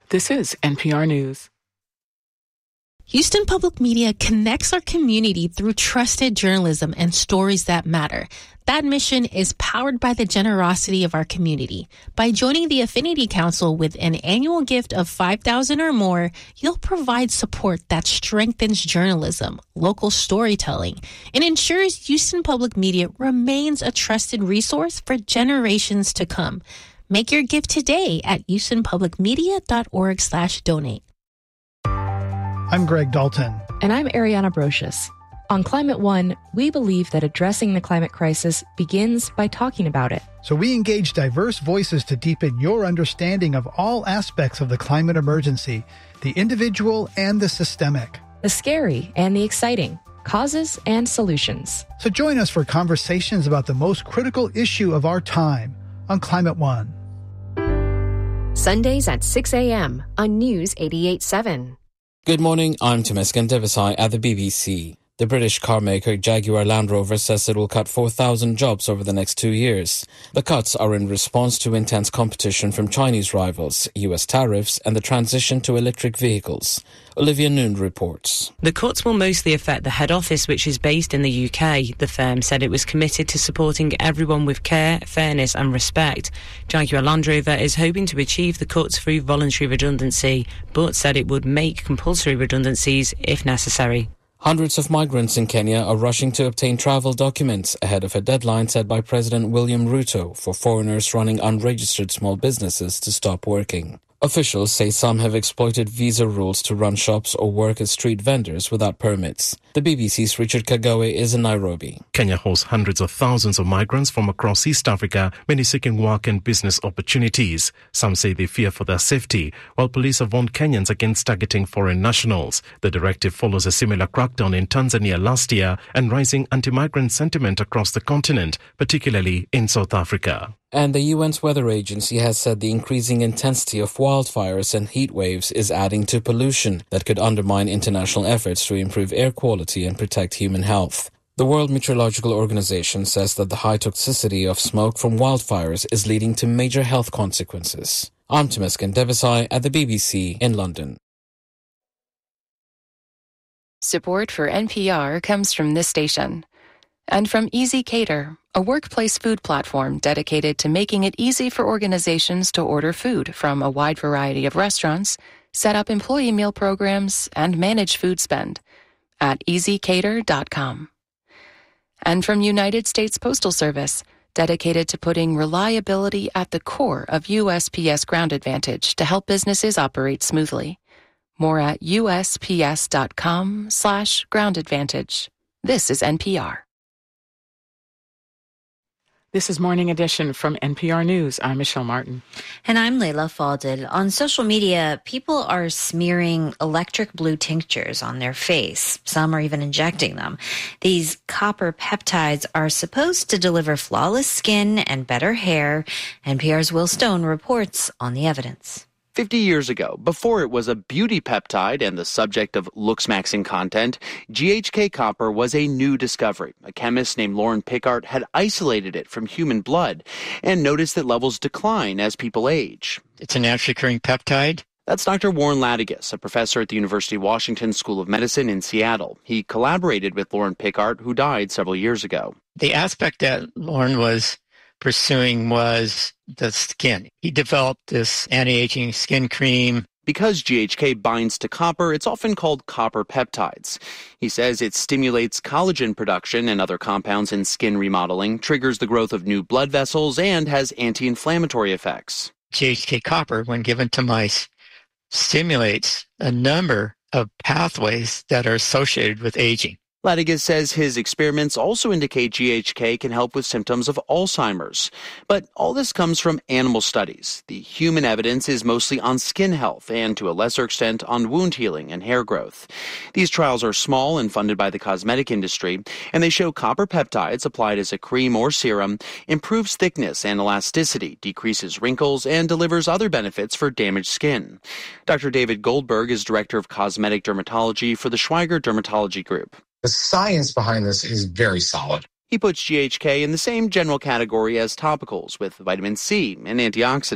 This is NPR News. Houston Public Media connects our community through trusted journalism and stories that matter. That mission is powered by the generosity of our community. By joining the Affinity Council with an annual gift of $5,000 or more, you'll provide support that strengthens journalism, local storytelling, and ensures Houston Public Media remains a trusted resource for generations to come. Make your gift today at houstonpublicmedia.org/donate. I'm Greg Dalton. And I'm Ariana Brocious. On Climate One, we believe that addressing the climate crisis begins by talking about it. So we engage diverse voices to deepen your understanding of all aspects of the climate emergency, the individual and the systemic. The scary and the exciting, causes and solutions. So join us for conversations about the most critical issue of our time on Climate One. Sundays at 6 a.m. on News 88.7. Good morning, I'm Temesgen Devasai at the BBC. The British car maker Jaguar Land Rover says it will cut 4,000 jobs over the next 2 years. The cuts are in response to intense competition from Chinese rivals, US tariffs, and the transition to electric vehicles. Olivia Noon reports. The cuts will mostly affect the head office, which is based in the UK. The firm said it was committed to supporting everyone with care, fairness and respect. Jaguar Land Rover is hoping to achieve the cuts through voluntary redundancy, but said it would make compulsory redundancies if necessary. Hundreds of migrants in Kenya are rushing to obtain travel documents ahead of a deadline set by President William Ruto for foreigners running unregistered small businesses to stop working. Officials say some have exploited visa rules to run shops or work as street vendors without permits. The BBC's Richard Kagawe is in Nairobi. Kenya hosts hundreds of thousands of migrants from across East Africa, many seeking work and business opportunities. Some say they fear for their safety, while police have warned Kenyans against targeting foreign nationals. The directive follows a similar crackdown in Tanzania last year and rising anti-migrant sentiment across the continent, particularly in South Africa. And the UN's weather agency has said the increasing intensity of wildfires and heat waves is adding to pollution that could undermine international efforts to improve air quality and protect human health. The World Meteorological Organization says that the high toxicity of smoke from wildfires is leading to major health consequences. I'm Temesgen Devasai at the BBC in London. Support for NPR comes from this station and from Easy Cater, a workplace food platform dedicated to making it easy for organizations to order food from a wide variety of restaurants, set up employee meal programs, and manage food spend at easycater.com. And from United States Postal Service, dedicated to putting reliability at the core of USPS Ground Advantage to help businesses operate smoothly. More at usps.com/Ground Advantage. This is NPR. This is Morning Edition from NPR News. I'm Michelle Martin. And I'm Layla Fadel. On social media, people are smearing electric blue tinctures on their face. Some are even injecting them. These copper peptides are supposed to deliver flawless skin and better hair. NPR's Will Stone reports on the evidence. 50 years ago, before it was a beauty peptide and the subject of looks-maxing content, GHK copper was a new discovery. A chemist named Lauren Pickart had isolated it from human blood and noticed that levels decline as people age. It's a naturally occurring peptide. That's Dr. Warren Ladigas, a professor at the University of Washington School of Medicine in Seattle. He collaborated with Lauren Pickart, who died several years ago. The aspect that Lauren was pursuing was the skin. He developed this anti-aging skin cream. Because GHK binds to copper, it's often called copper peptides. He says it stimulates collagen production and other compounds in skin remodeling, triggers the growth of new blood vessels, and has anti-inflammatory effects. GHK copper, when given to mice, stimulates a number of pathways that are associated with aging. Ladigas says his experiments also indicate GHK can help with symptoms of Alzheimer's. But all this comes from animal studies. The human evidence is mostly on skin health and, to a lesser extent, on wound healing and hair growth. These trials are small and funded by the cosmetic industry, and they show copper peptides applied as a cream or serum improves thickness and elasticity, decreases wrinkles, and delivers other benefits for damaged skin. Dr. David Goldberg is director of cosmetic dermatology for the Schweiger Dermatology Group. The science behind this is very solid. He puts GHK in the same general category as topicals with vitamin C and antioxidants.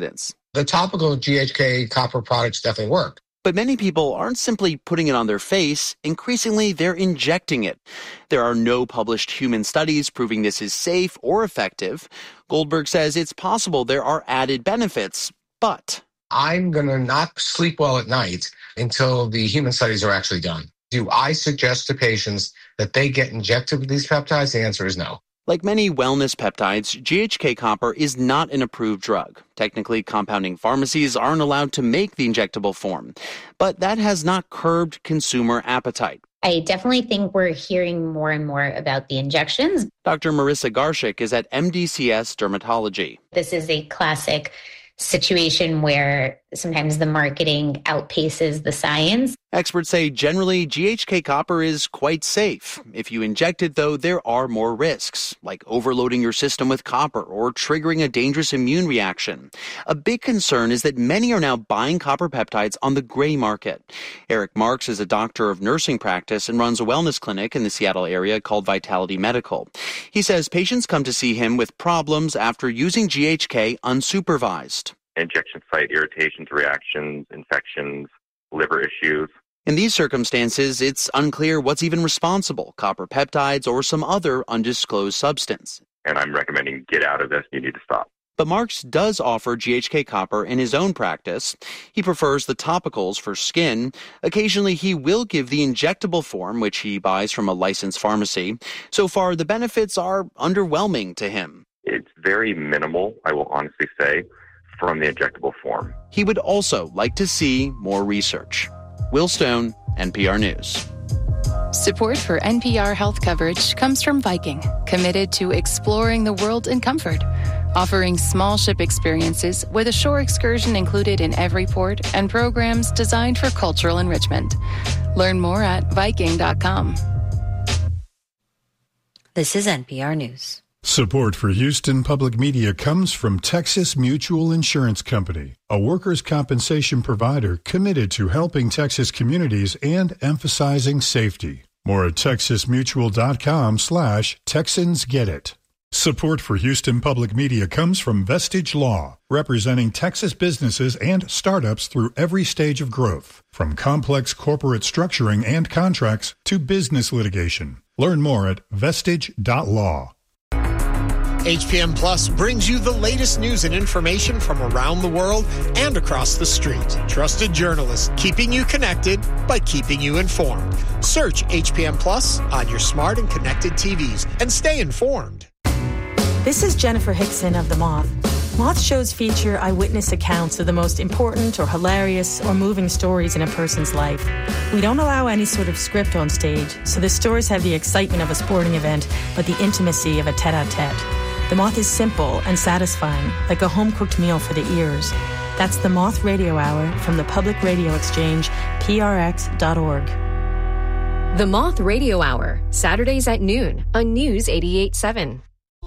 The topical GHK copper products definitely work. But many people aren't simply putting it on their face. Increasingly, they're injecting it. There are no published human studies proving this is safe or effective. Goldberg says it's possible there are added benefits, but I'm going to not sleep well at night until the human studies are actually done. Do I suggest to patients that they get injected with these peptides? The answer is no. Like many wellness peptides, GHK copper is not an approved drug. Technically, compounding pharmacies aren't allowed to make the injectable form, but that has not curbed consumer appetite. I definitely think we're hearing more and more about the injections. Dr. Marissa Garshik is at MDCS Dermatology. This is a classic situation where sometimes the marketing outpaces the science. Experts say generally GHK copper is quite safe. If you inject it, though, there are more risks, like overloading your system with copper or triggering a dangerous immune reaction. A big concern is that many are now buying copper peptides on the gray market. Eric Marks is a doctor of nursing practice and runs a wellness clinic in the Seattle area called Vitality Medical. He says patients come to see him with problems after using GHK unsupervised. Injection site irritations, reactions, infections, liver issues. In these circumstances, it's unclear what's even responsible, copper peptides or some other undisclosed substance. And I'm recommending get out of this. You need to stop. But Marks does offer GHK copper in his own practice. He prefers the topicals for skin. Occasionally, he will give the injectable form, which he buys from a licensed pharmacy. So far, the benefits are underwhelming to him. It's very minimal, I will honestly say, from the injectable form. He would also like to see more research. Will Stone, NPR News. Support for NPR health coverage comes from Viking, committed to exploring the world in comfort, offering small ship experiences with a shore excursion included in every port and programs designed for cultural enrichment. Learn more at Viking.com. This is NPR News. Support for Houston Public Media comes from Texas Mutual Insurance Company, a workers' compensation provider committed to helping Texas communities and emphasizing safety. More at texasmutual.com/TexansGetIt. Support for Houston Public Media comes from Vestige Law, representing Texas businesses and startups through every stage of growth, from complex corporate structuring and contracts to business litigation. Learn more at vestige.law. HPM Plus brings you the latest news and information from around the world and across the street. Trusted journalists keeping you connected by keeping you informed. Search HPM Plus on your smart and connected TVs and stay informed. This is Jennifer Hickson of The Moth. Moth shows feature eyewitness accounts of the most important or hilarious or moving stories in a person's life. We don't allow any sort of script on stage, so the stories have the excitement of a sporting event, but the intimacy of a tete-a-tete. The Moth is simple and satisfying, like a home-cooked meal for the ears. That's the Moth Radio Hour from the Public Radio Exchange, prx.org. The Moth Radio Hour, Saturdays at noon on News 88.7.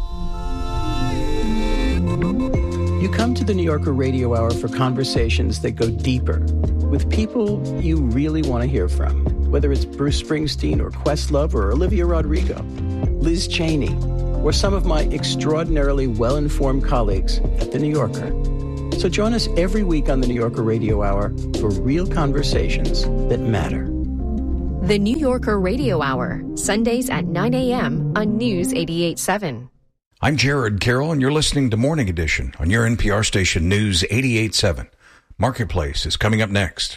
You come to the New Yorker Radio Hour for conversations that go deeper with people you really want to hear from, whether it's Bruce Springsteen or Questlove or Olivia Rodrigo, Liz Cheney, or some of my extraordinarily well-informed colleagues at The New Yorker. So join us every week on the New Yorker Radio Hour for real conversations that matter. The New Yorker Radio Hour, Sundays at 9 a.m. on News 88.7. I'm Jared Carroll, and you're listening to Morning Edition on your NPR station News 88.7. Marketplace is coming up next.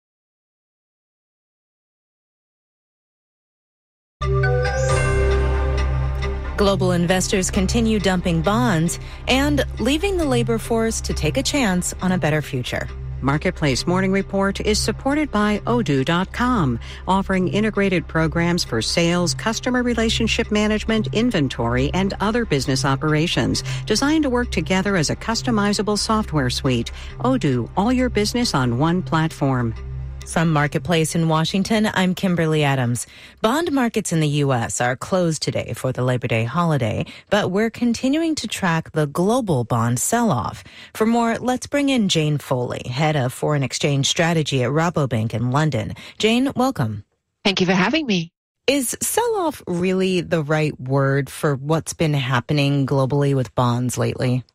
Global investors continue dumping bonds and leaving the labor force to take a chance on a better future. Marketplace Morning Report is supported by Odoo.com, offering integrated programs for sales, customer relationship management, inventory, and other business operations, designed to work together as a customizable software suite. Odoo, all your business on one platform. From Marketplace in Washington, I'm Kimberly Adams. Bond markets in the U.S. are closed today for the Labor Day holiday, but we're continuing to track the global bond sell-off. For more, let's bring in Jane Foley, head of foreign exchange strategy at Rabobank in London. Jane, welcome. Thank you for having me. Is sell-off really the right word for what's been happening globally with bonds lately?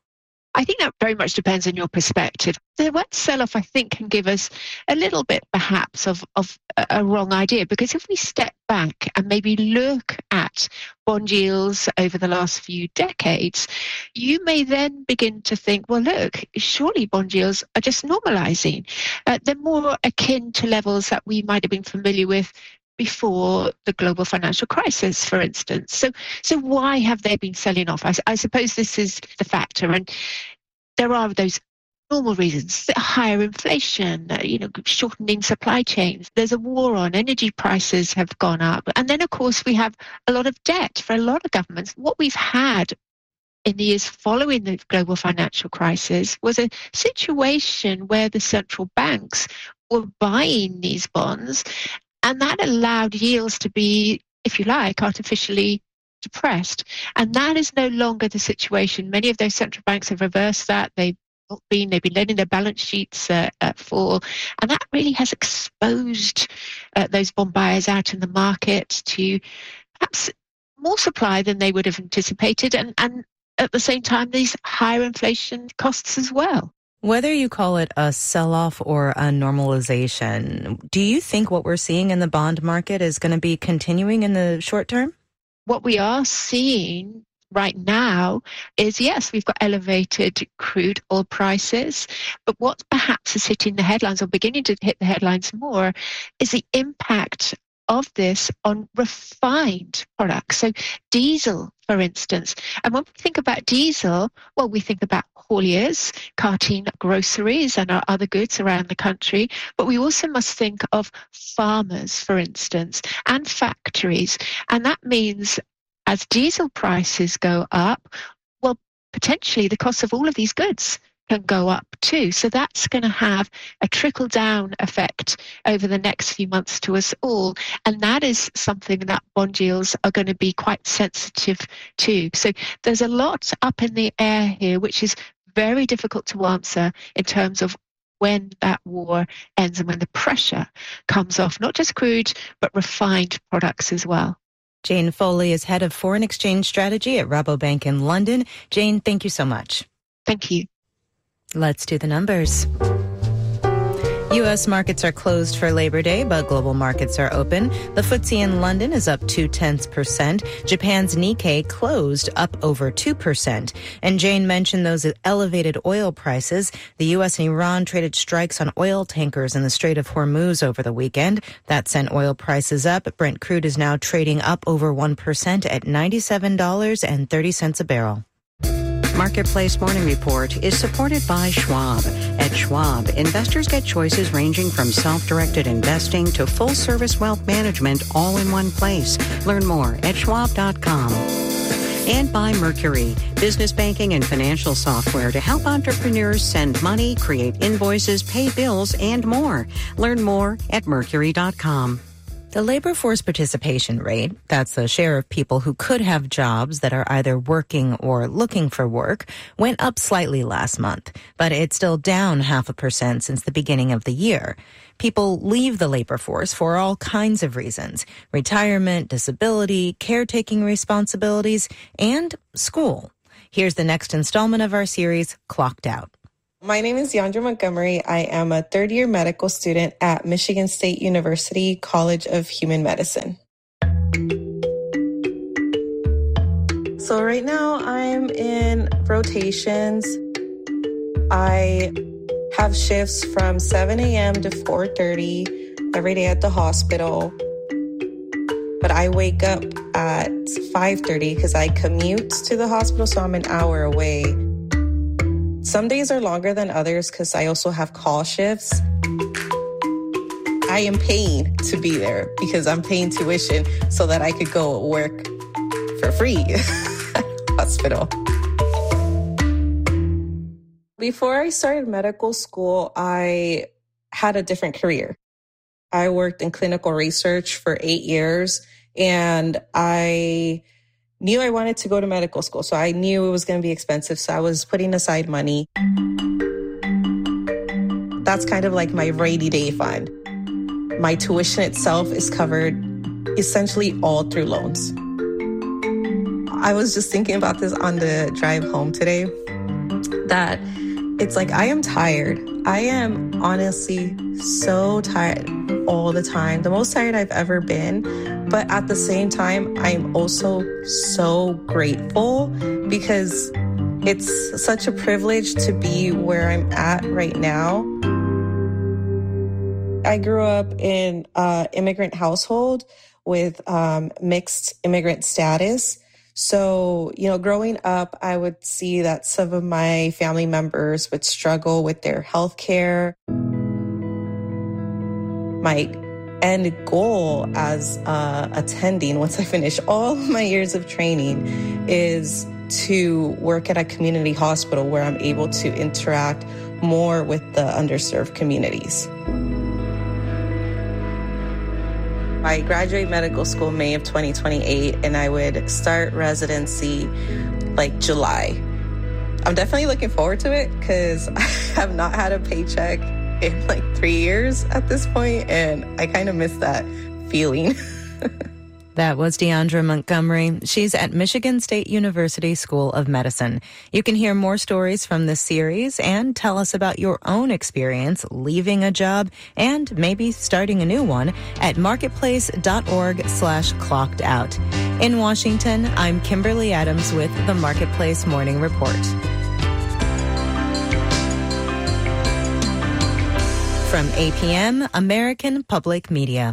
I think that very much depends on your perspective. The wet sell-off, I think, can give us a little bit, perhaps, of a wrong idea. Because if we step back and maybe look at bond yields over the last few decades, you may then begin to think, well, look, surely bond yields are just normalizing. They're more akin to levels that we might have been familiar with before the global financial crisis, for instance. So why have they been selling off? I suppose this is the factor. And there are those normal reasons: higher inflation, shortening supply chains. There's a war on, energy prices have gone up. And then, of course, we have a lot of debt for a lot of governments. What we've had in the years following the global financial crisis was a situation where the central banks were buying these bonds, and that allowed yields to be, if you like, artificially depressed. And that is no longer the situation. Many of those central banks have reversed that. They've been letting their balance sheets fall. And that really has exposed those bond buyers out in the market to perhaps more supply than they would have anticipated. And at the same time, these higher inflation costs as well. Whether you call it a sell-off or a normalization, do you think what we're seeing in the bond market is going to be continuing in the short term? What we are seeing right now is, yes, we've got elevated crude oil prices, but what perhaps is hitting the headlines or beginning to hit the headlines more is the impact of this on refined products. So diesel, for instance. And when we think about diesel, well, we think about hauliers carting groceries and our other goods around the country, but we also must think of farmers, for instance, and factories. And that means as diesel prices go up, well, potentially the cost of all of these goods can go up too. So that's going to have a trickle-down effect over the next few months to us all. And that is something that bond yields are going to be quite sensitive to. So there's a lot up in the air here, which is very difficult to answer in terms of when that war ends and when the pressure comes off, not just crude, but refined products as well. Jane Foley is head of foreign exchange strategy at Rabobank in London. Jane, thank you so much. Thank you. Let's do the numbers. U.S. markets are closed for Labor Day, but global markets are open. The FTSE in London is up 0.2%. Japan's Nikkei closed up over 2%. And Jane mentioned those elevated oil prices. The U.S. and Iran traded strikes on oil tankers in the Strait of Hormuz over the weekend. That sent oil prices up. Brent crude is now trading up over 1% at $97.30 a barrel. Marketplace Morning Report is supported by Schwab. At Schwab, investors get choices ranging from self-directed investing to full-service wealth management all in one place. Learn more at schwab.com. And by Mercury, business banking and financial software to help entrepreneurs send money, create invoices, pay bills, and more. Learn more at mercury.com. The labor force participation rate, that's the share of people who could have jobs that are either working or looking for work, went up slightly last month, but it's still down 0.5% since the beginning of the year. People leave the labor force for all kinds of reasons: retirement, disability, caretaking responsibilities, and school. Here's the next installment of our series, Clocked Out. My name is Yandra Montgomery. I am a third-year medical student at Michigan State University College of Human Medicine. So right now I'm in rotations. I have shifts from 7 a.m. to 4:30 every day at the hospital. But I wake up at 5:30 because I commute to the hospital, so I'm an hour away. Some days are longer than others because I also have call shifts. I am paying to be there because I'm paying tuition so that I could go work for free at the hospital. Before I started medical school, I had a different career. I worked in clinical research for 8 years, and I knew I wanted to go to medical school, so I knew it was going to be expensive, so I was putting aside money. That's kind of like my rainy day fund. My tuition itself is covered essentially all through loans. I was just thinking about this on the drive home today. that it's like I am tired. I am honestly so tired all the time, the most tired I've ever been. But at the same time, I'm also so grateful because it's such a privilege to be where I'm at right now. I grew up in an immigrant household with mixed immigrant status. So, growing up, I would see that some of my family members would struggle with their health care. My end goal as attending, once I finish all my years of training, is to work at a community hospital where I'm able to interact more with the underserved communities. I graduate medical school May of 2028, and I would start residency like July. I'm definitely looking forward to it because I have not had a paycheck in like 3 years at this point, and I kind of miss that feeling. That was Deandra Montgomery. She's at Michigan State University School of Medicine. You can hear more stories from this series and tell us about your own experience leaving a job and maybe starting a new one at marketplace.org/clocked out. In Washington, I'm Kimberly Adams with the Marketplace Morning Report. From APM, American Public Media.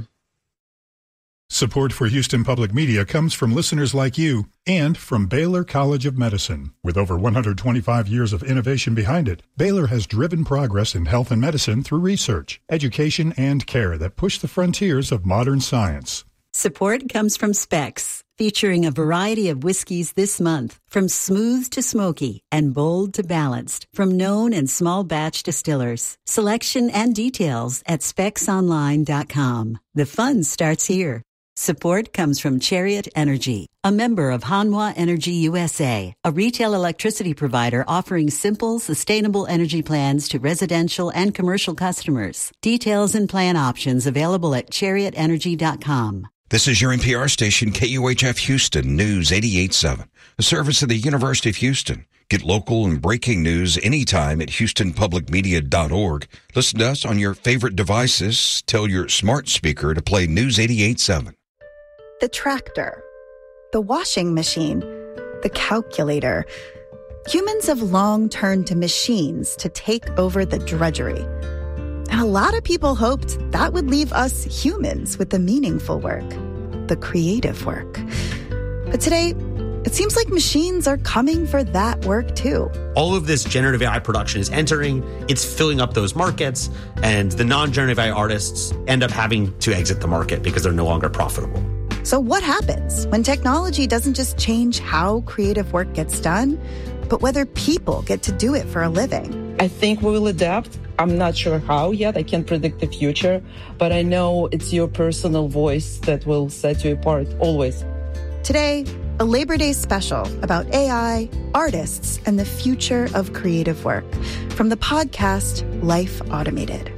Support for Houston Public Media comes from listeners like you and from Baylor College of Medicine. With over 125 years of innovation behind it, Baylor has driven progress in health and medicine through research, education, and care that push the frontiers of modern science. Support comes from Specs, featuring a variety of whiskeys this month, from smooth to smoky and bold to balanced, from known and small batch distillers. Selection and details at specsonline.com. The fun starts here. Support comes from Chariot Energy, a member of Hanwha Energy USA, a retail electricity provider offering simple, sustainable energy plans to residential and commercial customers. Details and plan options available at chariotenergy.com. This is your NPR station, KUHF Houston News 88.7, a service of the University of Houston. Get local and breaking news anytime at houstonpublicmedia.org. Listen to us on your favorite devices. Tell your smart speaker to play News 88.7. The tractor, the washing machine, the calculator. Humans have long turned to machines to take over the drudgery. And a lot of people hoped that would leave us humans with the meaningful work, the creative work. But today, it seems like machines are coming for that work too. All of this generative AI production is entering, it's filling up those markets, and the non-generative AI artists end up having to exit the market because they're no longer profitable. So what happens when technology doesn't just change how creative work gets done, but whether people get to do it for a living? I think we will adapt. I'm not sure how yet. I can't predict the future, but I know it's your personal voice that will set you apart always. Today, a Labor Day special about AI, artists, and the future of creative work from the podcast Life Automated.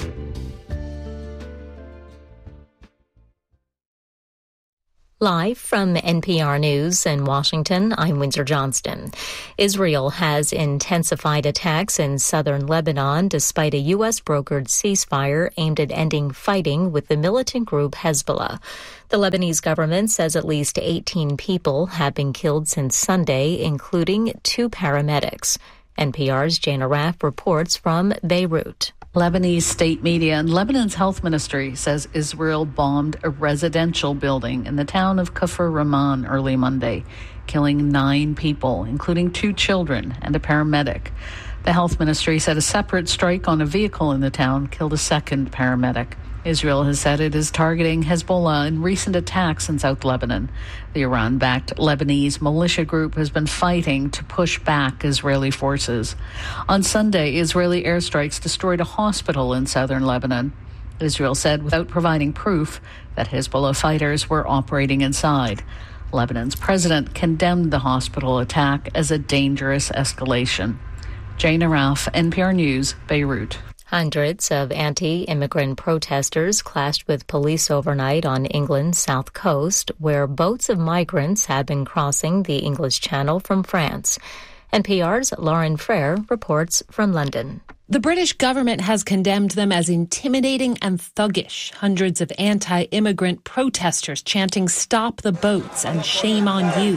Live from NPR News in Washington, I'm Windsor Johnston. Israel has intensified attacks in southern Lebanon despite a U.S.-brokered ceasefire aimed at ending fighting with the militant group Hezbollah. The Lebanese government says at least 18 people have been killed since Sunday, including 2 paramedics. NPR's Jane Arraf reports from Beirut. Lebanese state media and Lebanon's health ministry says Israel bombed a residential building in the town of Kafr Rahman early Monday, killing 9 people, including 2 children and a paramedic. The health ministry said a separate strike on a vehicle in the town killed a second paramedic. Israel has said it is targeting Hezbollah in recent attacks in South Lebanon. The Iran-backed Lebanese militia group has been fighting to push back Israeli forces. On Sunday, Israeli airstrikes destroyed a hospital in southern Lebanon. Israel said without providing proof that Hezbollah fighters were operating inside. Lebanon's president condemned the hospital attack as a dangerous escalation. Jane Arraf, NPR News, Beirut. Hundreds of anti-immigrant protesters clashed with police overnight on England's south coast, where boats of migrants had been crossing the English Channel from France. NPR's Lauren Frere reports from London. The British government has condemned them as intimidating and thuggish. Hundreds of anti-immigrant protesters chanting "Stop the boats" and "Shame on you."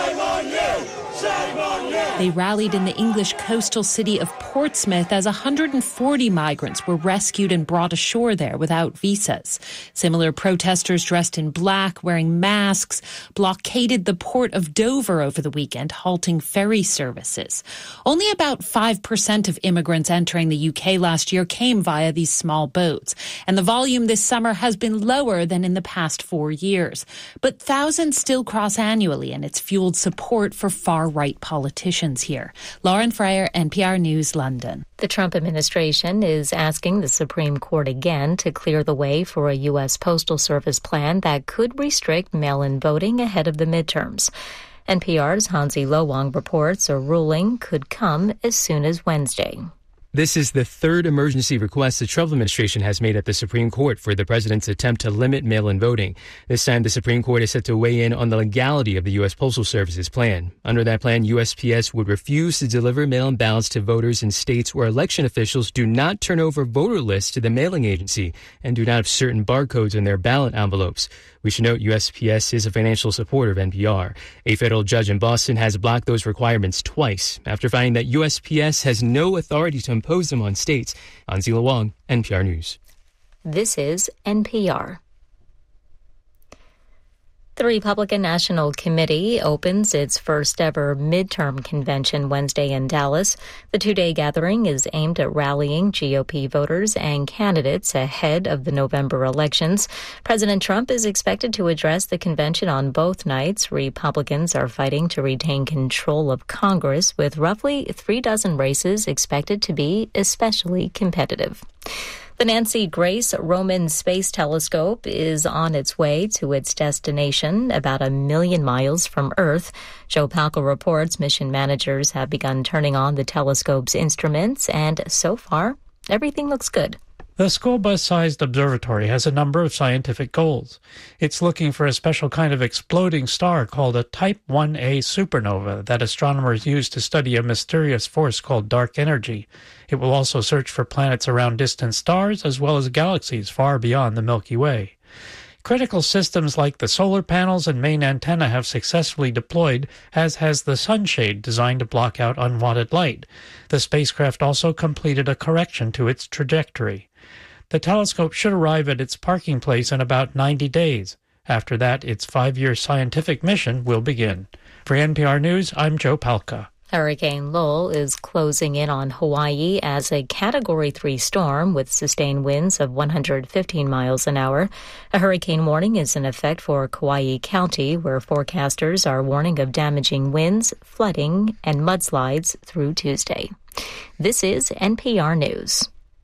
They rallied in the English coastal city of Portsmouth as 140 migrants were rescued and brought ashore there without visas. Similar protesters dressed in black, wearing masks, blockaded the port of Dover over the weekend, halting ferry services. Only about 5% of immigrants entering the UK last year came via these small boats, and the volume this summer has been lower than in the past 4 years. But thousands still cross annually, and it's fueled support for far-right politicians here. Lauren Frere, NPR News, London. The Trump administration is asking the Supreme Court again to clear the way for a U.S. Postal Service plan that could restrict mail-in voting ahead of the midterms. NPR's Hansi Lo-Wang reports a ruling could come as soon as Wednesday. This is the third emergency request the Trump administration has made at the Supreme Court for the president's attempt to limit mail-in voting. This time, the Supreme Court is set to weigh in on the legality of the U.S. Postal Service's plan. Under that plan, USPS would refuse to deliver mail-in ballots to voters in states where election officials do not turn over voter lists to the mailing agency and do not have certain barcodes in their ballot envelopes. We should note USPS is a financial supporter of NPR. A federal judge in Boston has blocked those requirements twice after finding that USPS has no authority to impose them on states. Hansi Lo-Wang, NPR News. This is NPR. The Republican National Committee opens its first ever midterm convention Wednesday in Dallas. The two-day gathering is aimed at rallying GOP voters and candidates ahead of the November elections. President Trump is expected to address the convention on both nights. Republicans are fighting to retain control of Congress, with roughly 36 races expected to be especially competitive. The Nancy Grace Roman Space Telescope is on its way to its destination, about 1 million miles from Earth. Joe Palca reports mission managers have begun turning on the telescope's instruments, and so far, everything looks good. The school bus-sized observatory has a number of scientific goals. It's looking for a special kind of exploding star called a Type 1a supernova that astronomers use to study a mysterious force called dark energy. It will also search for planets around distant stars as well as galaxies far beyond the Milky Way. Critical systems like the solar panels and main antenna have successfully deployed, as has the sunshade designed to block out unwanted light. The spacecraft also completed a correction to its trajectory. The telescope should arrive at its parking place in about 90 days. After that, its 5-year scientific mission will begin. For NPR News, I'm Joe Palca. Hurricane Lowell is closing in on Hawaii as a Category 3 storm with sustained winds of 115 miles an hour. A hurricane warning is in effect for Kauai County, where forecasters are warning of damaging winds, flooding, and mudslides through Tuesday. This is NPR News.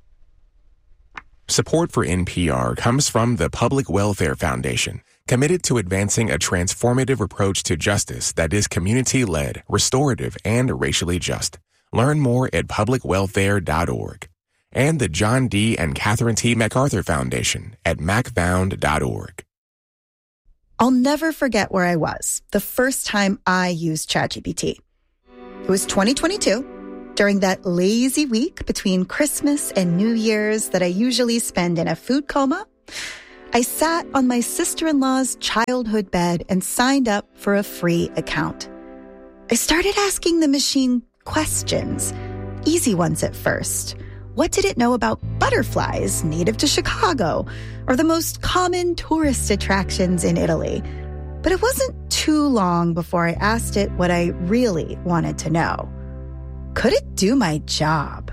Support for NPR comes from the Public Welfare Foundation, committed to advancing a transformative approach to justice that is community-led, restorative, and racially just. Learn more at publicwelfare.org. And the John D. and Catherine T. MacArthur Foundation at macfound.org. I'll never forget where I was the first time I used ChatGPT. It was 2022. During that lazy week between Christmas and New Year's that I usually spend in a food coma, I sat on my sister-in-law's childhood bed and signed up for a free account. I started asking the machine questions, easy ones at first. What did it know about butterflies native to Chicago, or the most common tourist attractions in Italy? But it wasn't too long before I asked it what I really wanted to know. Could it do my job?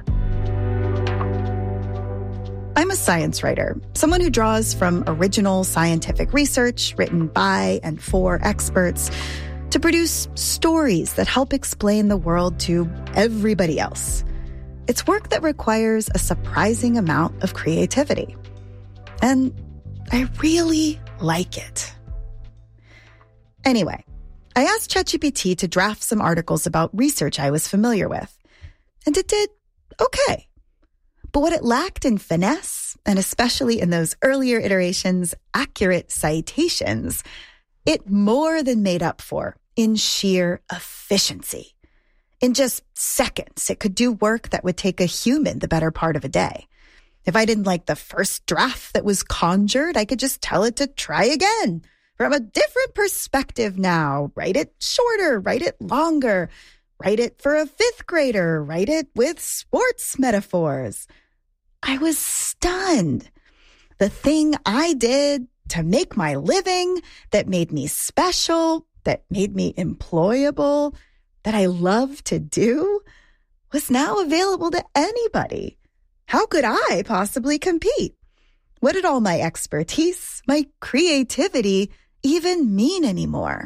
I'm a science writer, someone who draws from original scientific research written by and for experts to produce stories that help explain the world to everybody else. It's work that requires a surprising amount of creativity. And I really like it. Anyway, I asked ChatGPT to draft some articles about research I was familiar with, and it did okay. But what it lacked in finesse, and especially in those earlier iterations, accurate citations, it more than made up for in sheer efficiency. In just seconds, it could do work that would take a human the better part of a day. If I didn't like the first draft that was conjured, I could just tell it to try again from a different perspective now. Write it shorter, write it longer, write it for a fifth grader, write it with sports metaphors. I was stunned. The thing I did to make my living, that made me special, that made me employable, that I love to do, was now available to anybody. How could I possibly compete? What did all my expertise, my creativity even mean anymore?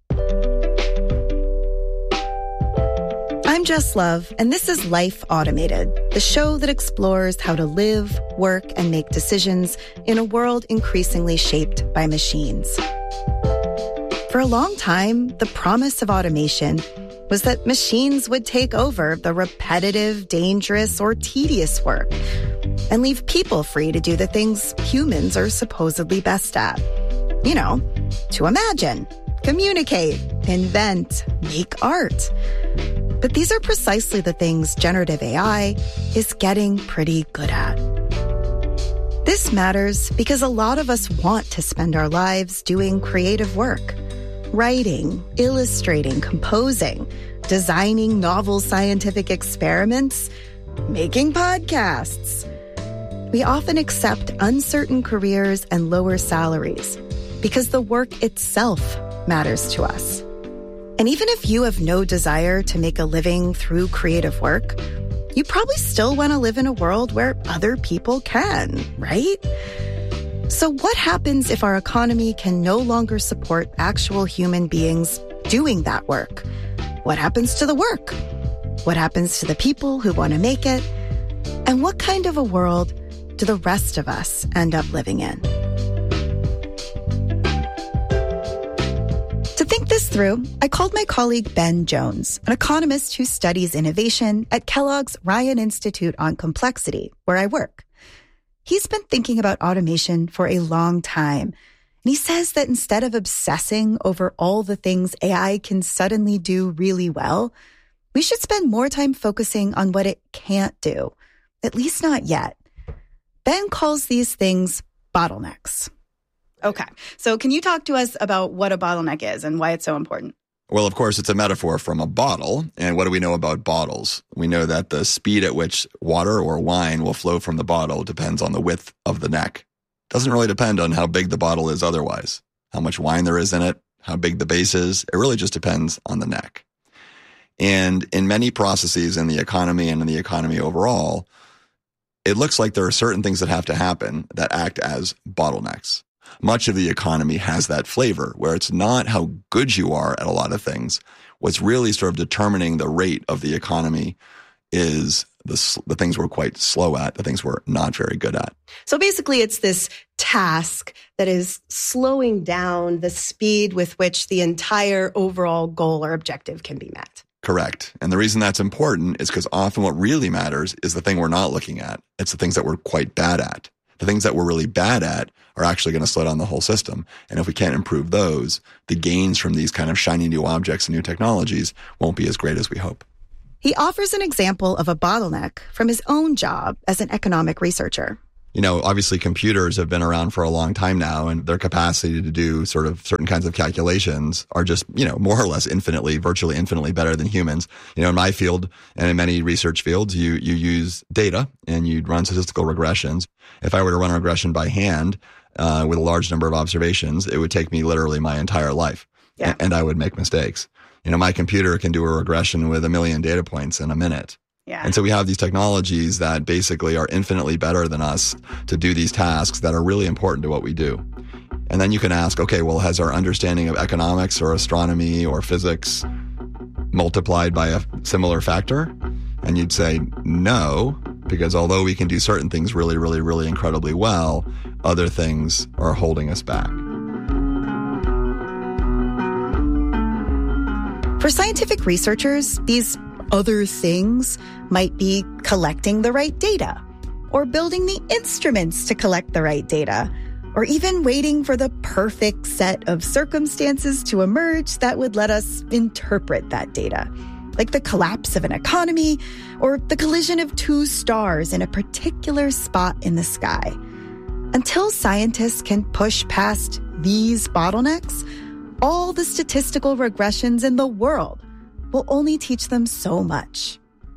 I'm Jess Love, and this is Life Automated, the show that explores how to live, work, and make decisions in a world increasingly shaped by machines. For a long time, the promise of automation was that machines would take over the repetitive, dangerous, or tedious work and leave people free to do the things humans are supposedly best at. You know, to imagine, communicate, invent, make art. But these are precisely the things generative AI is getting pretty good at. This matters because a lot of us want to spend our lives doing creative work. Writing, illustrating, composing, designing novel scientific experiments, making podcasts. We often accept uncertain careers and lower salaries because the work itself matters to us. And even if you have no desire to make a living through creative work, you probably still want to live in a world where other people can, right? So what happens if our economy can no longer support actual human beings doing that work? What happens to the work? What happens to the people who want to make it? And what kind of a world do the rest of us end up living in? To think this through, I called my colleague Ben Jones, an economist who studies innovation at Kellogg's Ryan Institute on Complexity, where I work. He's been thinking about automation for a long time, and he says that instead of obsessing over all the things AI can suddenly do really well, we should spend more time focusing on what it can't do, at least not yet. Ben calls these things bottlenecks. Okay, so can you talk to us about what a bottleneck is and why it's so important? Well, of course, it's a metaphor from a bottle. And what do we know about bottles? We know that the speed at which water or wine will flow from the bottle depends on the width of the neck. It doesn't really depend on how big the bottle is otherwise, how much wine there is in it, how big the base is. It really just depends on the neck. And in many processes in the economy and in the economy overall, it looks like there are certain things that have to happen that act as bottlenecks. Much of the economy has that flavor where it's not how good you are at a lot of things. What's really sort of determining the rate of the economy is the things we're quite slow at, the things we're not very good at. So basically, it's this task that is slowing down the speed with which the entire overall goal or objective can be met. Correct. And the reason that's important is because often what really matters is the thing we're not looking at. It's the things that we're quite bad at. The things that we're really bad at are actually going to slow down the whole system. And if we can't improve those, the gains from these kind of shiny new objects and new technologies won't be as great as we hope. He offers an example of a bottleneck from his own job as an economic researcher. You know, obviously computers have been around for a long time now, and their capacity to do sort of certain kinds of calculations are just, you know, more or less virtually infinitely better than humans. You know, in my field and in many research fields, you use data and you run statistical regressions. If I were to run a regression by hand with a large number of observations, it would take me literally my entire life. Yeah. And I would make mistakes. You know, my computer can do a regression with 1 million data points in a minute. Yeah. And so we have these technologies that basically are infinitely better than us to do these tasks that are really important to what we do. And then you can ask, okay, well, has our understanding of economics or astronomy or physics multiplied by a similar factor? And you'd say no, because although we can do certain things really, really, really incredibly well, other things are holding us back. For scientific researchers, these other things might be collecting the right data, or building the instruments to collect the right data, or even waiting for the perfect set of circumstances to emerge that would let us interpret that data. like the collapse of an economy or the collision of two stars in a particular spot in the sky. Until scientists can push past these bottlenecks, all the statistical regressions in the world will only teach them so much.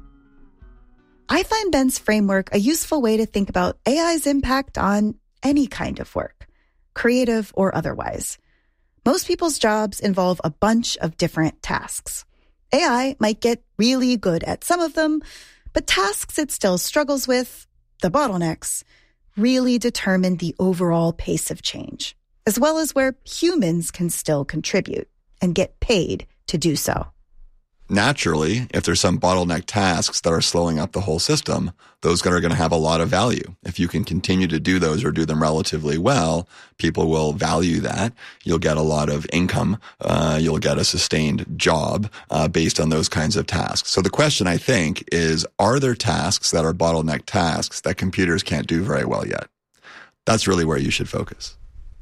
I find Ben's framework a useful way to think about AI's impact on any kind of work, creative or otherwise. Most people's jobs involve a bunch of different tasks. AI might get really good at some of them, but tasks it still struggles with, the bottlenecks, really determine the overall pace of change, as well as where humans can still contribute and get paid to do so. Naturally, if there's some bottleneck tasks that are slowing up the whole system, those are going to have a lot of value. If you can continue to do those or do them relatively well, people will value that. You'll get a lot of income. You'll get a sustained job based on those kinds of tasks. So the question, I think, is, are there tasks that are bottleneck tasks that computers can't do very well yet? That's really where you should focus.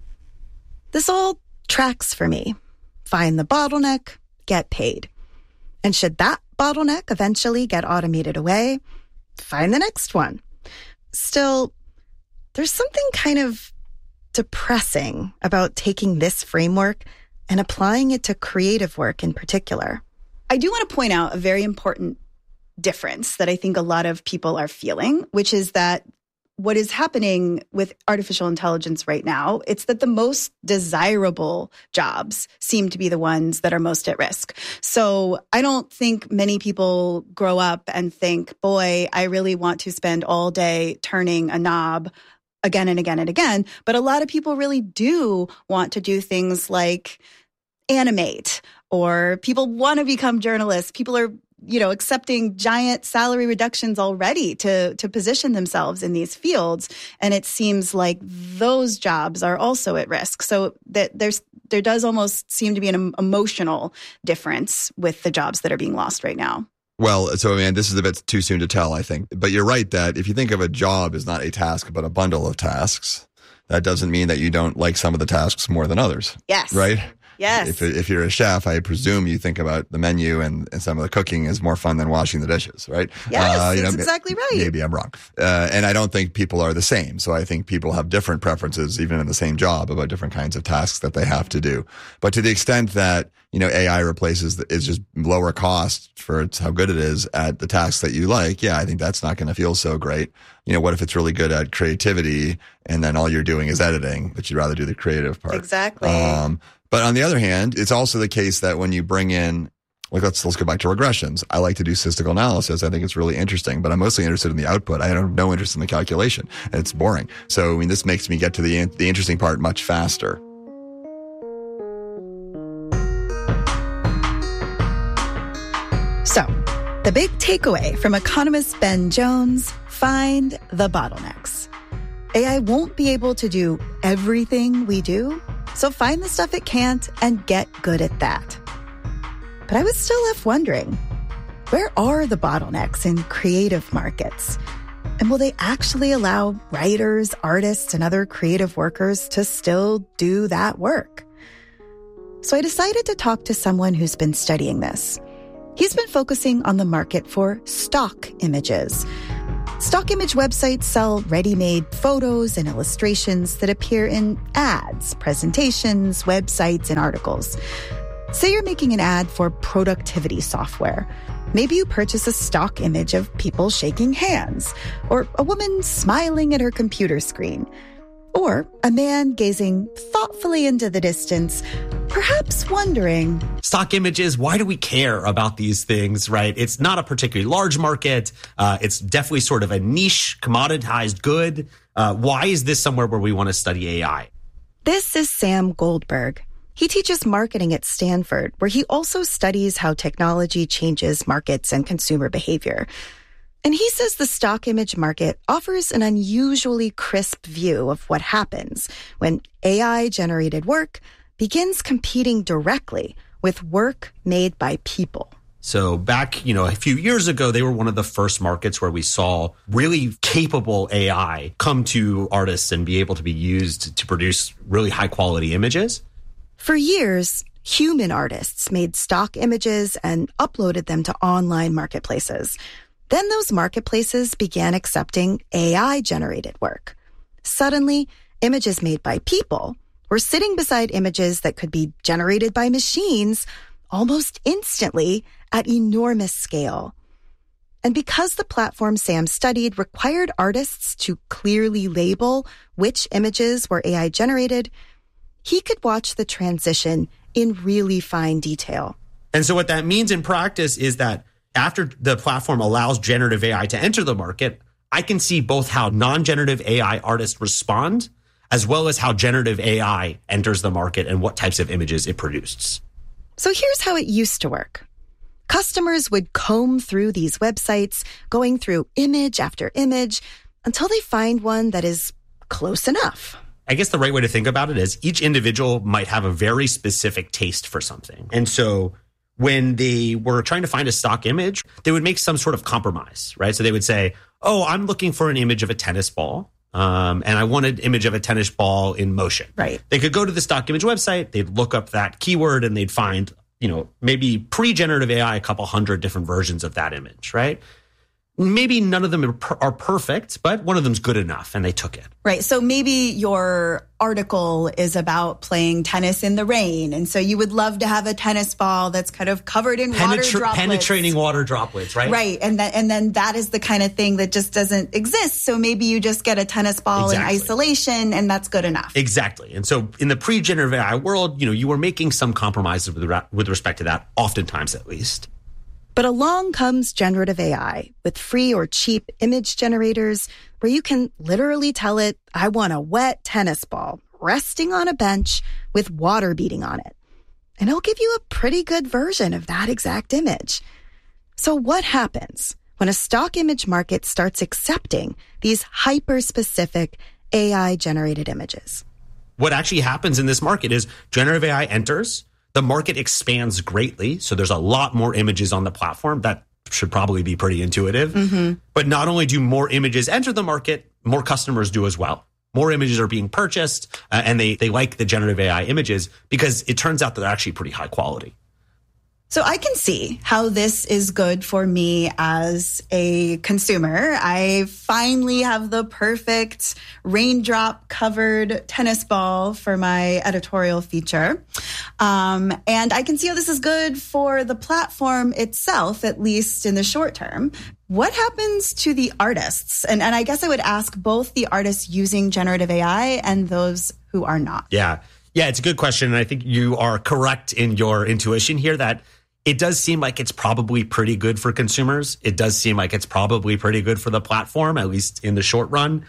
This all tracks for me. Find the bottleneck, get paid. And should that bottleneck eventually get automated away, find the next one. Still, there's something kind of depressing about taking this framework and applying it to creative work in particular. I do want to point out a very important difference that I think a lot of people are feeling, which is that what is happening with artificial intelligence right now, it's that the most desirable jobs seem to be the ones that are most at risk. So I don't think many people grow up and think, boy, I really want to spend all day turning a knob again and again and again. But a lot of people really do want to do things like animate, or people want to become journalists. People are accepting giant salary reductions already to position themselves in these fields. And it seems like those jobs are also at risk. So that there does almost seem to be an emotional difference with the jobs that are being lost right now. Well, so, this is a bit too soon to tell, I think. But you're right that if you think of a job as not a task, but a bundle of tasks, that doesn't mean that you don't like some of the tasks more than others. Yes. Right? Yes. If you're a chef, I presume you think about the menu and some of the cooking is more fun than washing the dishes, right? Yes, that's exactly right. Maybe I'm wrong. And I don't think people are the same. So I think people have different preferences, even in the same job, about different kinds of tasks that they have to do. But to the extent that, AI replaces, is just lower cost for how good it is at the tasks that you like, I think that's not going to feel so great. What if it's really good at creativity and then all you're doing is editing, but you'd rather do the creative part? Exactly. But on the other hand, it's also the case that when you bring in, let's go back to regressions. I like to do statistical analysis. I think it's really interesting, but I'm mostly interested in the output. I have no interest in the calculation. It's boring. So, this makes me get to the interesting part much faster. So, the big takeaway from economist Ben Jones: find the bottlenecks. AI won't be able to do everything we do, so find the stuff it can't and get good at that. But I was still left wondering, where are the bottlenecks in creative markets? And will they actually allow writers, artists, and other creative workers to still do that work? So I decided to talk to someone who's been studying this. He's been focusing on the market for stock images. Stock image websites sell ready-made photos and illustrations that appear in ads, presentations, websites, and articles. Say you're making an ad for productivity software. Maybe you purchase a stock image of people shaking hands, or a woman smiling at her computer screen, or a man gazing thoughtfully into the distance, perhaps wondering, stock images, why do we care about these things, right? It's not a particularly large market. It's definitely sort of a niche, commoditized good. Why is this somewhere where we want to study AI? This is Sam Goldberg. He teaches marketing at Stanford, where he also studies how technology changes markets and consumer behavior. And he says the stock image market offers an unusually crisp view of what happens when AI-generated work begins competing directly with work made by people. So back, a few years ago, they were one of the first markets where we saw really capable AI come to artists and be able to be used to produce really high quality images. For years, Human artists made stock images and uploaded them to online marketplaces. Then those marketplaces began accepting AI-generated work. Suddenly, images made by people were sitting beside images that could be generated by machines almost instantly at enormous scale. And because the platform Sam studied required artists to clearly label which images were AI generated, he could watch the transition in really fine detail. And so what that means in practice is that after the platform allows generative AI to enter the market, I can see both how non-generative AI artists respond, as well as how generative AI enters the market and what types of images it produced. So here's how it used to work. Customers would comb through these websites, going through image after image, until they find one that is close enough. I guess the right way to think about it is each individual might have a very specific taste for something. And so when they were trying to find a stock image, they would make some sort of compromise, right? So they would say, oh, I'm looking for an image of a tennis ball. And I want an image of a tennis ball in motion. Right. They could go to the stock image website, they'd look up that keyword, and they'd find, maybe pre-generative AI, a couple hundred different versions of that image, right? Maybe none of them are perfect, but one of them's good enough, and they took it. Right. So maybe your article is about playing tennis in the rain, and so you would love to have a tennis ball that's kind of covered in water droplets. Penetrating water droplets, right? Right. And then that is the kind of thing that just doesn't exist. So maybe you just get a tennis ball in isolation, and that's good enough. Exactly. And so in the pre-generative AI world, you were making some compromises with respect to that, oftentimes at least. But along comes generative AI with free or cheap image generators where you can literally tell it, I want a wet tennis ball resting on a bench with water beating on it. And it'll give you a pretty good version of that exact image. So what happens when a stock image market starts accepting these hyper-specific AI-generated images? What actually happens in this market is generative AI enters, the market expands greatly. So there's a lot more images on the platform. That should probably be pretty intuitive. Mm-hmm. But not only do more images enter the market, more customers do as well. More images are being purchased, and they like the generative AI images because it turns out that they're actually pretty high quality. So I can see how this is good for me as a consumer. I finally have the perfect raindrop-covered tennis ball for my editorial feature. And I can see how this is good for the platform itself, at least in the short term. What happens to the artists? And I guess I would ask both the artists using generative AI and those who are not. Yeah, it's a good question. And I think you are correct in your intuition here that it does seem like it's probably pretty good for consumers. It does seem like it's probably pretty good for the platform, at least in the short run.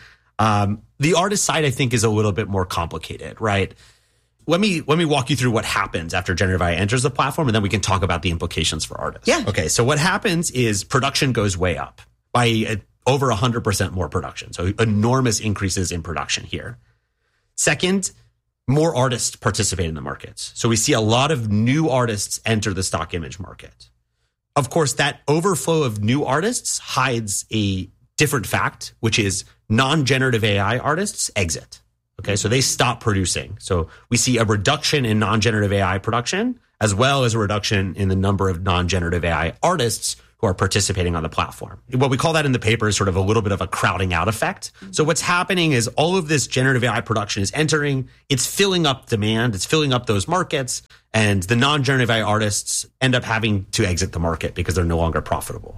The artist side, I think, is a little bit more complicated, right? Let me walk you through what happens after generative AI enters the platform, and then we can talk about the implications for artists. Yeah. Okay, so what happens is production goes way up by over 100% more production. So enormous increases in production here. Second, more artists participate in the markets. So we see a lot of new artists enter the stock image market. Of course, that overflow of new artists hides a different fact, which is non-generative AI artists exit. Okay, so they stop producing. So we see a reduction in non-generative AI production, as well as a reduction in the number of non-generative AI artists who are participating on the platform. What we call that in the paper is sort of a little bit of a crowding out effect. So what's happening is all of this generative AI production is entering, it's filling up demand, it's filling up those markets, and the non-generative AI artists end up having to exit the market because they're no longer profitable.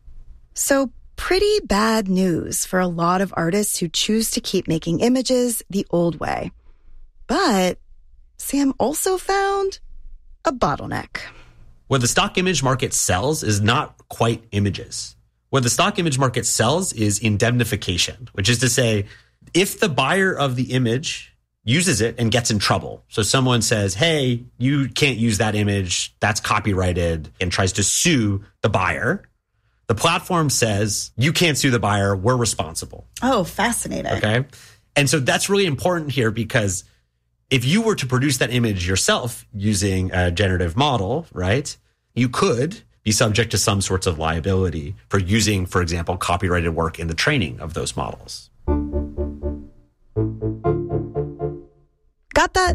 So pretty bad news for a lot of artists who choose to keep making images the old way. But Sam also found a bottleneck. What the stock image market sells is not quite images. What the stock image market sells is indemnification, which is to say, if the buyer of the image uses it and gets in trouble, so someone says, hey, you can't use that image, that's copyrighted, and tries to sue the buyer, the platform says, you can't sue the buyer, we're responsible. Oh, fascinating. Okay. And so that's really important here because if you were to produce that image yourself using a generative model, right, you could be subject to some sorts of liability for using, for example, copyrighted work in the training of those models. Got that?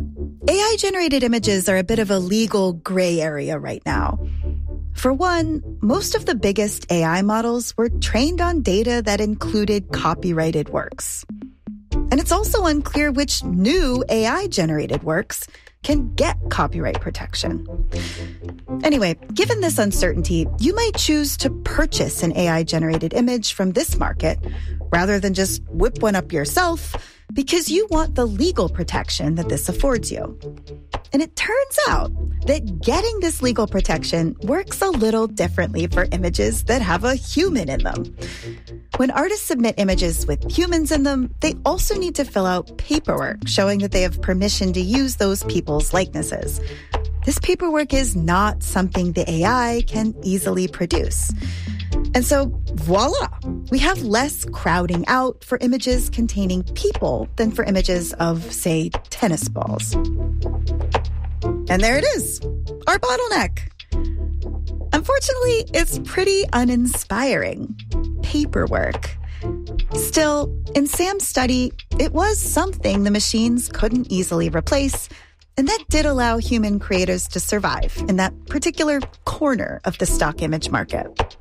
AI-generated images are a bit of a legal gray area right now. For one, most of the biggest AI models were trained on data that included copyrighted works. And it's also unclear which new AI-generated works can get copyright protection. Anyway, given this uncertainty, you might choose to purchase an AI-generated image from this market rather than just whip one up yourself because you want the legal protection that this affords you. And it turns out that getting this legal protection works a little differently for images that have a human in them. When artists submit images with humans in them, they also need to fill out paperwork showing that they have permission to use those people's likenesses. This paperwork is not something the AI can easily produce. And so, voila, we have less crowding out for images containing people than for images of, say, tennis balls. And there it is, our bottleneck. Unfortunately, it's pretty uninspiring. Paperwork. Still, in Sam's study, it was something the machines couldn't easily replace, and that did allow human creators to survive in that particular corner of the stock image market.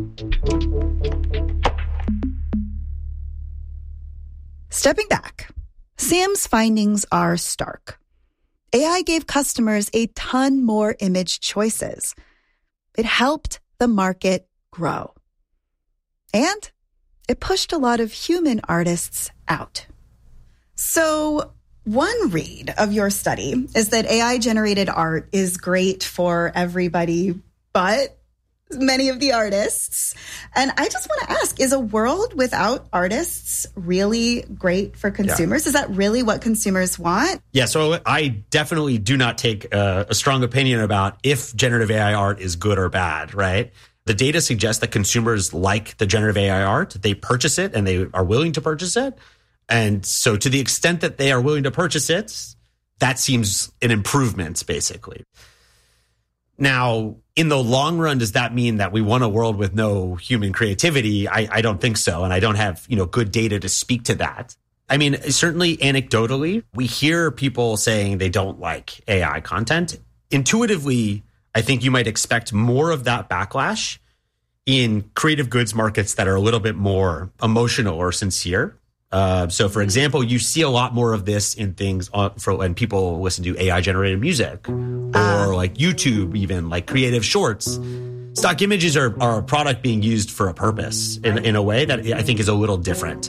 Stepping back, Sam's findings are stark. AI gave customers a ton more image choices. It helped the market grow. And it pushed a lot of human artists out. So, one read of your study is that AI-generated art is great for everybody but many of the artists. And I just want to ask, is a world without artists really great for consumers? Yeah. Is that really what consumers want? Yeah, so I definitely do not take a strong opinion about if generative AI art is good or bad, right? The data suggests that consumers like the generative AI art. They purchase it and they are willing to purchase it. And so to the extent that they are willing to purchase it, that seems an improvement, basically. Now, in the long run, does that mean that we want a world with no human creativity? I don't think so. And I don't have, good data to speak to that. I mean, certainly anecdotally, we hear people saying they don't like AI content. Intuitively, I think you might expect more of that backlash in creative goods markets that are a little bit more emotional or sincere. So, for example, you see a lot more of this in things for when people listen to AI-generated music or like YouTube, even like creative shorts. Stock images are a product being used for a purpose in a way that I think is a little different.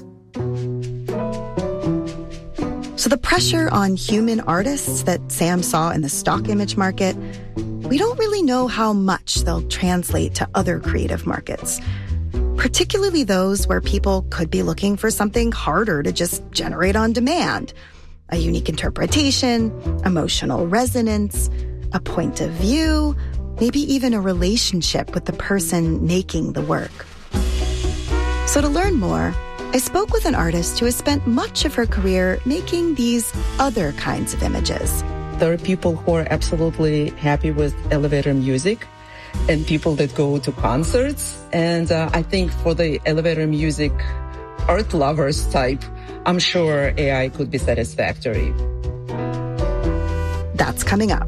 So the pressure on human artists that Sam saw in the stock image market, we don't really know how much they'll translate to other creative markets. Particularly those where people could be looking for something harder to just generate on demand. A unique interpretation, emotional resonance, a point of view, maybe even a relationship with the person making the work. So to learn more, I spoke with an artist who has spent much of her career making these other kinds of images. There are people who are absolutely happy with elevator music, and people that go to concerts. And I think for the elevator music art lovers type, I'm sure AI could be satisfactory. That's coming up.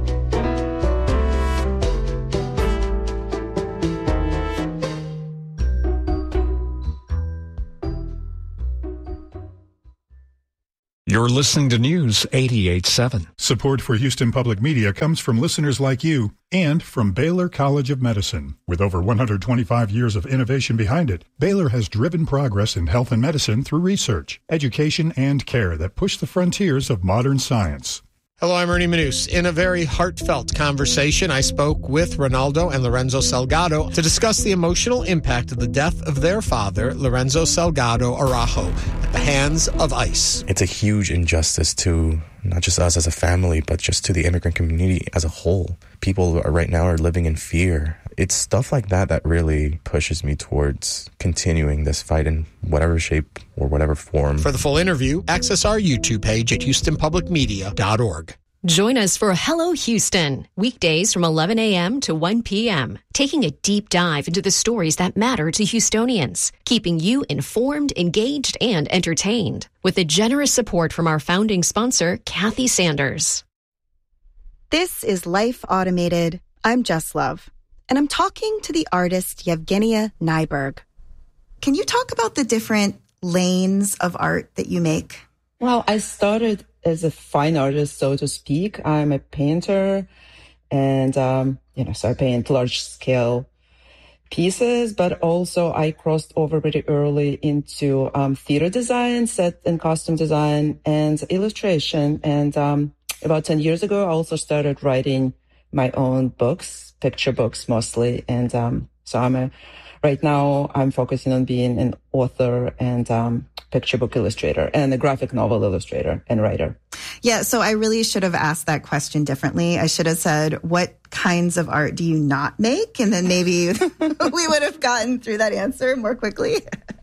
You're listening to News 88.7. Support for Houston Public Media comes from listeners like you and from Baylor College of Medicine. With over 125 years of innovation behind it, Baylor has driven progress in health and medicine through research, education, and care that push the frontiers of modern science. Hello, I'm Ernie Manous. In a very heartfelt conversation, I spoke with Ronaldo and Lorenzo Salgado to discuss the emotional impact of the death of their father, Lorenzo Salgado Araujo, at the hands of ICE. It's a huge injustice to not just us as a family, but just to the immigrant community as a whole. People right now are living in fear. It's stuff like that that really pushes me towards continuing this fight in whatever shape or whatever form. For the full interview, access our YouTube page at HoustonPublicMedia.org. Join us for Hello Houston, weekdays from 11 a.m. to 1 p.m., taking a deep dive into the stories that matter to Houstonians, keeping you informed, engaged, and entertained, with the generous support from our founding sponsor, Kathy Sanders. This is Life Automated. I'm Jess Love, and I'm talking to the artist Yevgenia Nyberg. Can you talk about the different lanes of art that you make? Well, I started as a fine artist, so to speak. I'm a painter and, so I paint large-scale pieces, but also I crossed over pretty early into theater design, set and costume design, and illustration. And about 10 years ago, I also started writing my own books, picture books mostly. And right now I'm focusing on being an author and picture book illustrator and a graphic novel illustrator and writer. Yeah, so I really should have asked that question differently. I should have said, what kinds of art do you not make? And then maybe we would have gotten through that answer more quickly.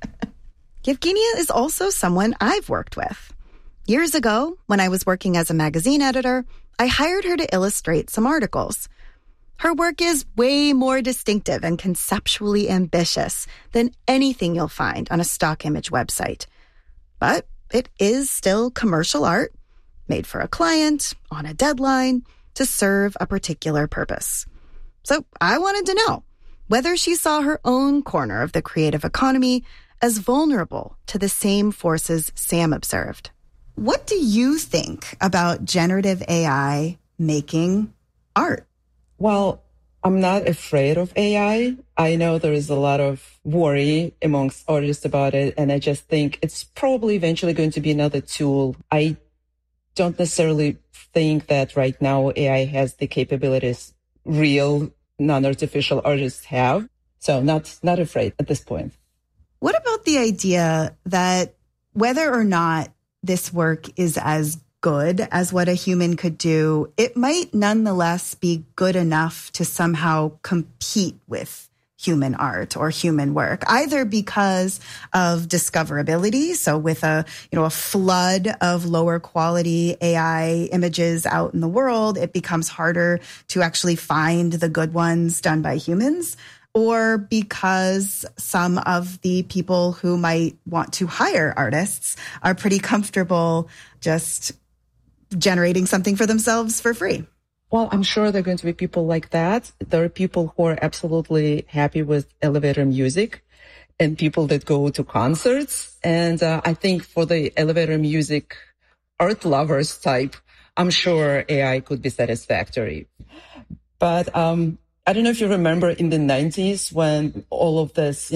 Yevgenia is also someone I've worked with. Years ago, when I was working as a magazine editor, I hired her to illustrate some articles. Her work is way more distinctive and conceptually ambitious than anything you'll find on a stock image website. But it is still commercial art, made for a client, on a deadline, to serve a particular purpose. So I wanted to know whether she saw her own corner of the creative economy as vulnerable to the same forces Sam observed. What do you think about generative AI making art? Well, I'm not afraid of AI. I know there is a lot of worry amongst artists about it, and I just think it's probably eventually going to be another tool. I don't necessarily think that right now AI has the capabilities real non-artificial artists have. So not afraid at this point. What about the idea that whether or not this work is as good as what a human could do, it might nonetheless be good enough to somehow compete with human art or human work, either because of discoverability. So with a flood of lower quality AI images out in the world, it becomes harder to actually find the good ones done by humans, or because some of the people who might want to hire artists are pretty comfortable just generating something for themselves for free. Well, I'm sure there are going to be people like that. There are people who are absolutely happy with elevator music and people that go to concerts. And I think for the elevator music art lovers type, I'm sure AI could be satisfactory. But I don't know if you remember in the 90s when all of this,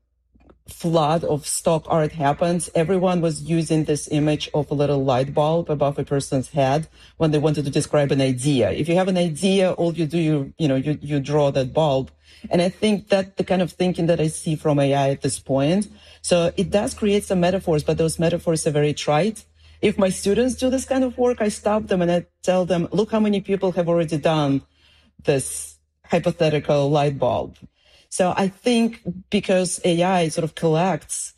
flood of stock art happened, everyone was using this image of a little light bulb above a person's head when they wanted to describe an idea. If you have an idea, all you do, you draw that bulb. And I think that's the kind of thinking that I see from AI at this point. So it does create some metaphors, but those metaphors are very trite. If my students do this kind of work, I stop them and I tell them, look how many people have already done this hypothetical light bulb. So I think because AI sort of collects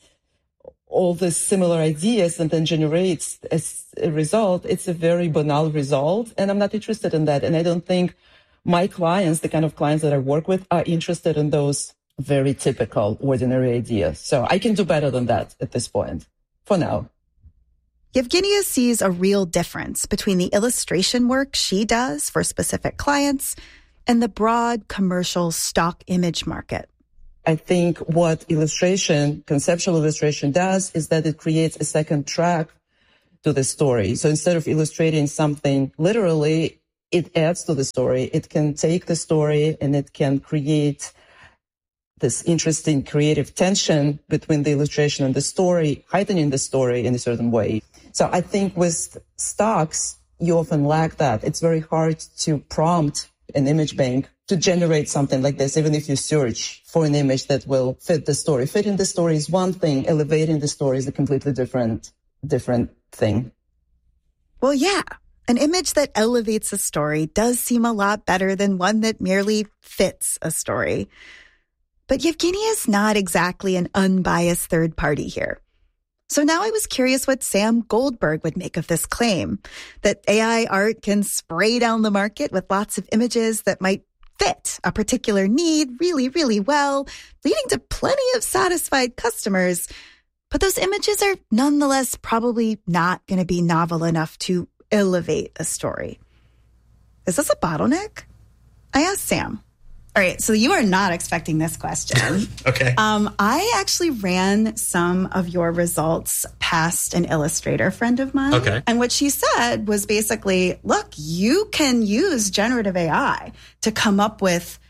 all these similar ideas and then generates as a result, it's a very banal result. And I'm not interested in that. And I don't think my clients, the kind of clients that I work with, are interested in those very typical, ordinary ideas. So I can do better than that at this point, for now. Yevgenia sees a real difference between the illustration work she does for specific clients and the broad commercial stock image market. I think what conceptual illustration does is that it creates a second track to the story. So instead of illustrating something literally, it adds to the story. It can take the story and it can create this interesting creative tension between the illustration and the story, heightening the story in a certain way. So I think with stocks, you often lack that. It's very hard to prompt an image bank to generate something like this, even if you search for an image that will fit the story. Fitting the story is one thing. Elevating the story is a completely different thing. Well, yeah. An image that elevates a story does seem a lot better than one that merely fits a story. But Yevgenia is not exactly an unbiased third party here. So now I was curious what Sam Goldberg would make of this claim that AI art can spray down the market with lots of images that might fit a particular need really, really well, leading to plenty of satisfied customers. But those images are nonetheless probably not going to be novel enough to elevate a story. is this a bottleneck? I asked Sam. All right, so you are not expecting this question. Okay. I actually ran some of your results past an Illustrator friend of mine. Okay. And what she said was basically, look, you can use generative AI to come up with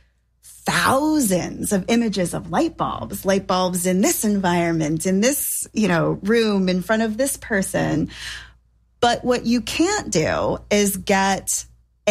thousands of images of light bulbs in this environment, in this, room, in front of this person. But what you can't do is get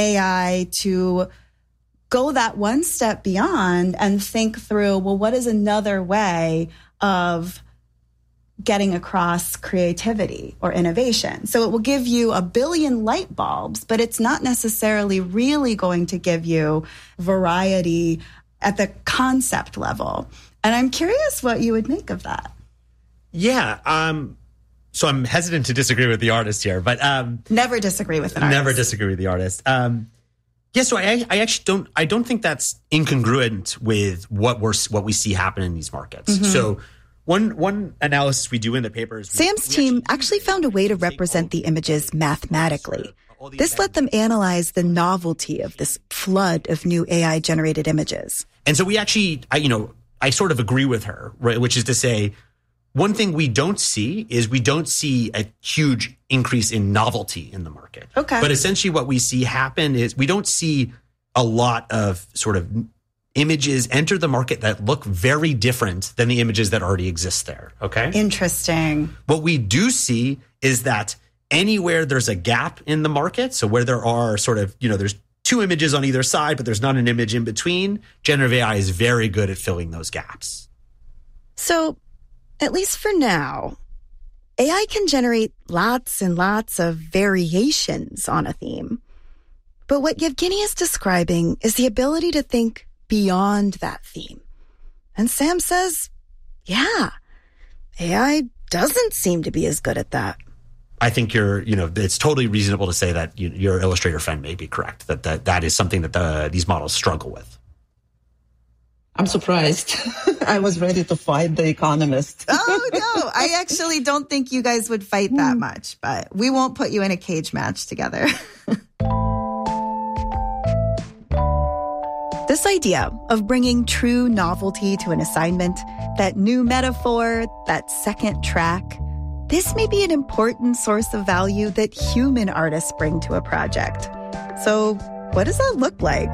AI to go that one step beyond and think through, well, what is another way of getting across creativity or innovation? So it will give you 1 billion light bulbs, but it's not necessarily really going to give you variety at the concept level. And I'm curious what you would make of that. Yeah. So I'm hesitant to disagree with the artist here, but never disagree with an artist. Never disagree with the artist. Yeah, so I actually don't think that's incongruent with what we see happen in these markets. Mm-hmm. So one analysis we do in the paper is Sam's team actually found a way to represent the images mathematically. This let them analyze the novelty of this flood of new AI-generated images. And so we actually, I sort of agree with her, right? Which is to say, one thing we don't see is we don't see a huge increase in novelty in the market. Okay. But essentially what we see happen is we don't see a lot of sort of images enter the market that look very different than the images that already exist there. Okay. Interesting. What we do see is that anywhere there's a gap in the market, so where there are sort of, there's two images on either side, but there's not an image in between, generative AI is very good at filling those gaps. So, at least for now, AI can generate lots and lots of variations on a theme. But what Yevgeny is describing is the ability to think beyond that theme. And Sam says, yeah, AI doesn't seem to be as good at that. I think it's totally reasonable to say that your Illustrator friend may be correct, that is something that these models struggle with. I'm surprised. I was ready to fight The Economist. Oh, no. I actually don't think you guys would fight that much, but we won't put you in a cage match together. This idea of bringing true novelty to an assignment, that new metaphor, that second track, this may be an important source of value that human artists bring to a project. So what does that look like?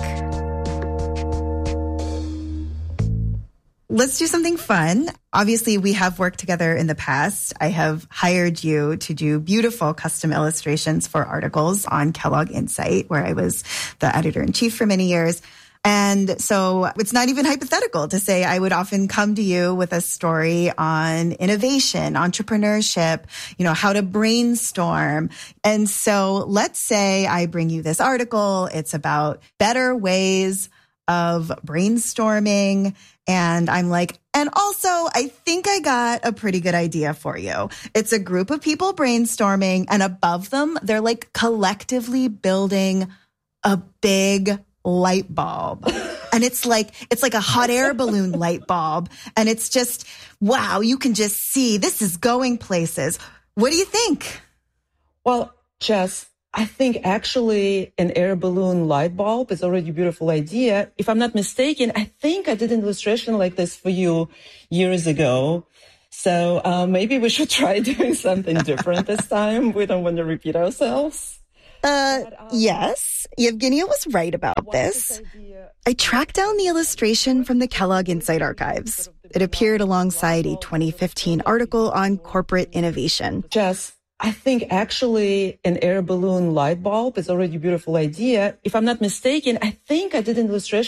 Let's do something fun. Obviously, we have worked together in the past. I have hired you to do beautiful custom illustrations for articles on Kellogg Insight, where I was the editor-in-chief for many years. And so it's not even hypothetical to say I would often come to you with a story on innovation, entrepreneurship, how to brainstorm. And so let's say I bring you this article. It's about better ways of brainstorming. And I'm like, and also, I think I got a pretty good idea for you. It's a group of people brainstorming, and above them, they're like collectively building a big light bulb. And it's like a hot air balloon light bulb. And it's just, wow, you can just see this is going places. What do you think? Well, Jess, I think actually an air balloon light bulb is already a beautiful idea. If I'm not mistaken, I think I did an illustration like this for you years ago. So maybe we should try doing something different this time. We don't want to repeat ourselves. Yes, Yevgenia was right about this. I tracked down the illustration from the Kellogg Insight archives. It appeared alongside a 2015 article on corporate innovation. Jess, I think actually an air balloon light bulb is already a beautiful idea. If I'm not mistaken, I think I did an illustration